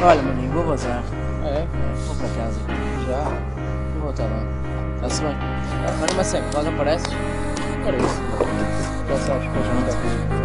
Olha, maninho, vou vazar. É, Vou para casa. já. Vou voltar lá. Está-se bem? Olha, mas sempre, logo apareces. Parece. Já sabes que eu já não está comigo.